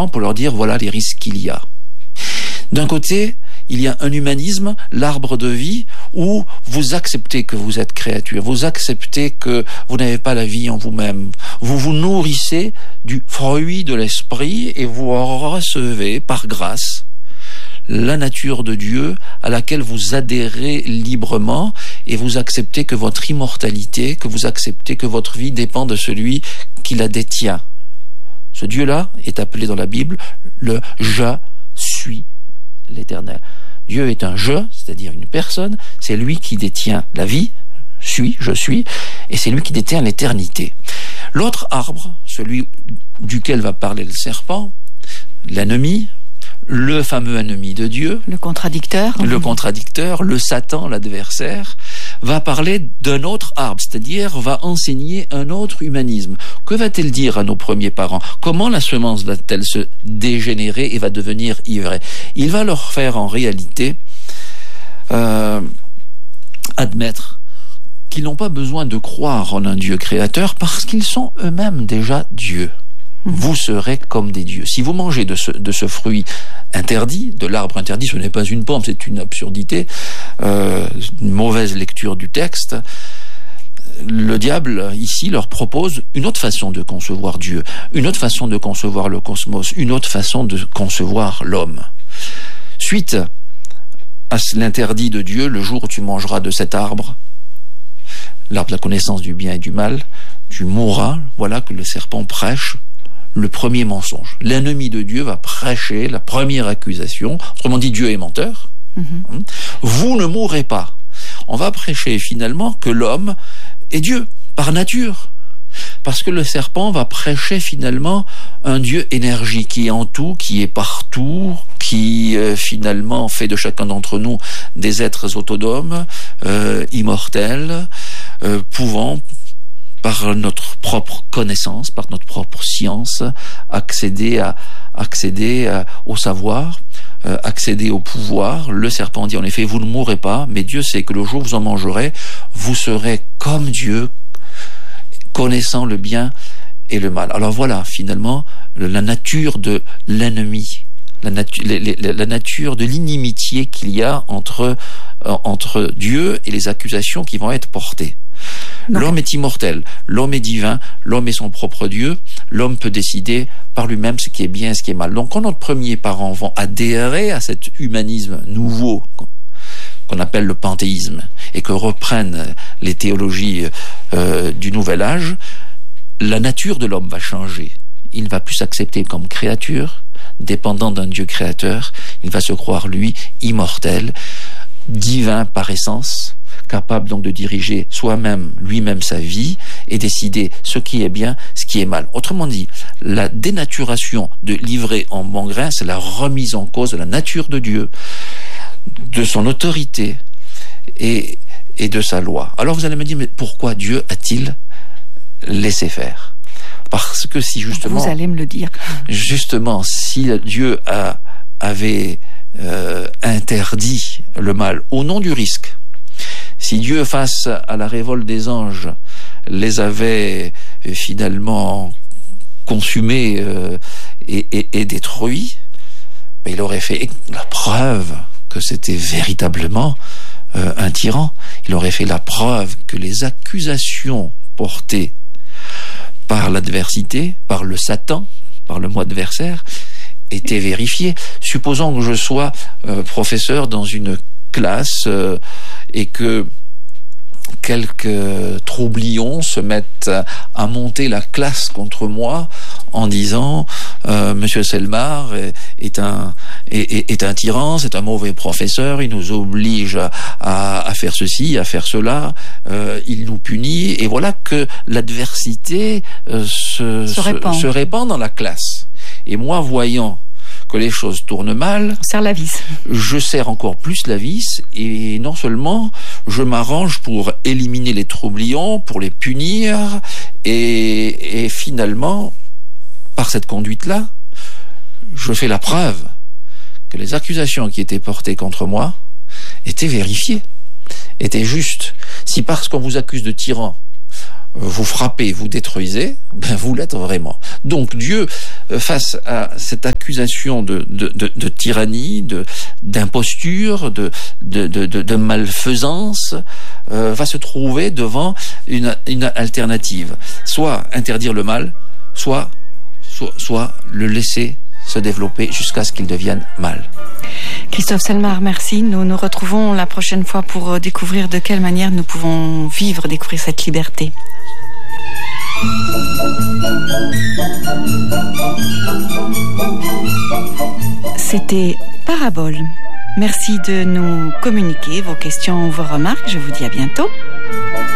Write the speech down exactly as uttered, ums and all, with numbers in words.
gens pour leur dire voilà les risques qu'il y a. D'un côté, il y a un humanisme, l'arbre de vie, où vous acceptez que vous êtes créature, vous acceptez que vous n'avez pas la vie en vous-même. Vous vous nourrissez du fruit de l'esprit et vous recevez par grâce la nature de Dieu à laquelle vous adhérez librement et vous acceptez que votre immortalité, que vous acceptez que votre vie dépend de celui qui la détient. Ce Dieu-là est appelé dans la Bible le « Je suis l'Éternel ». Dieu est un « je », c'est-à-dire une personne, c'est lui qui détient la vie, suis, je suis, et c'est lui qui détient l'éternité. L'autre arbre, celui duquel va parler le serpent, l'ennemi, le fameux ennemi de Dieu, le contradicteur, le contradicteur, le Satan, l'adversaire, va parler d'un autre arbre, c'est-à-dire va enseigner un autre humanisme. Que va-t-il dire à nos premiers parents? Comment la semence va-t-elle se dégénérer et va devenir ivraie? Il va leur faire en réalité euh, admettre qu'ils n'ont pas besoin de croire en un Dieu créateur parce qu'ils sont eux-mêmes déjà Dieu. Vous serez comme des dieux. Si vous mangez de ce, de ce fruit interdit, de l'arbre interdit, ce n'est pas une pomme, c'est une absurdité, euh, une mauvaise lecture du texte. Le diable, ici, leur propose une autre façon de concevoir Dieu, une autre façon de concevoir le cosmos, une autre façon de concevoir l'homme. Suite à l'interdit de Dieu, le jour où tu mangeras de cet arbre, l'arbre de la connaissance du bien et du mal, tu mourras. Voilà que le serpent prêche le premier mensonge. L'ennemi de Dieu va prêcher la première accusation. Autrement dit, Dieu est menteur. Mm-hmm. Vous ne mourrez pas. On va prêcher finalement que l'homme est Dieu, par nature. Parce que le serpent va prêcher finalement un Dieu énergie qui est en tout, qui est partout, qui euh, finalement fait de chacun d'entre nous des êtres autonomes, euh, immortels, euh, pouvant par notre propre connaissance, par notre propre science, accéder à accéder à, au savoir, euh, accéder au pouvoir. Le serpent dit en effet, vous ne mourrez pas, mais Dieu sait que le jour où vous en mangerez, vous serez comme Dieu, connaissant le bien et le mal. Alors voilà, finalement, la nature de l'ennemi, la, natu- les, les, la nature de l'inimitié qu'il y a entre, euh, entre Dieu et les accusations qui vont être portées. Non. L'homme est immortel, l'homme est divin, l'homme est son propre Dieu, l'homme peut décider par lui-même ce qui est bien et ce qui est mal. Donc quand nos premiers parents vont adhérer à cet humanisme nouveau qu'on appelle le panthéisme et que reprennent les théologies euh, du nouvel âge, la nature de l'homme va changer. Il ne va plus s'accepter comme créature, dépendant d'un Dieu créateur, il va se croire lui immortel, divin par essence, capable donc de diriger soi-même, lui-même sa vie et décider ce qui est bien, ce qui est mal. Autrement dit, la dénaturation de l'ivraie en bon grain, c'est la remise en cause de la nature de Dieu, de son autorité et, et de sa loi. Alors vous allez me dire, mais pourquoi Dieu a-t-il laissé faire? Parce que si justement... Vous allez me le dire. Justement, si Dieu a, avait euh, interdit le mal au nom du risque, si Dieu, face à la révolte des anges, les avait finalement consumés euh, et, et, et détruits, ben, il aurait fait la preuve que c'était véritablement euh, un tyran. Il aurait fait la preuve que les accusations portées par l'adversité, par le Satan, par le mot adversaire, étaient vérifiées. Supposons que je sois euh, professeur dans une classe euh, et que quelques troublions se mettent à monter la classe contre moi en disant euh, Monsieur Selmar est, est un est, est un tyran, c'est un mauvais professeur, il nous oblige à, à faire ceci, à faire cela, euh, il nous punit, et voilà que l'adversité euh, se, se, répand. se, se répand dans la classe. Et moi, voyant que les choses tournent mal, on serre la vis. Je serre encore plus la vis, et non seulement je m'arrange pour éliminer les troublions, pour les punir, et, et finalement, par cette conduite-là, je fais la preuve que les accusations qui étaient portées contre moi étaient vérifiées, étaient justes. Si parce qu'on vous accuse de tyran, vous frappez, vous détruisez, ben vous l'êtes vraiment. Donc Dieu, face à cette accusation de, de, de, de tyrannie, de, d'imposture, de, de, de, de, de malfaisance, euh, va se trouver devant une, une alternative. Soit interdire le mal, soit, soit, soit le laisser se développer jusqu'à ce qu'il devienne mal. Christophe Selmar, merci. Nous nous retrouvons la prochaine fois pour découvrir de quelle manière nous pouvons vivre, découvrir cette liberté. C'était Parabole. Merci de nous communiquer vos questions, vos remarques. Je vous dis à bientôt.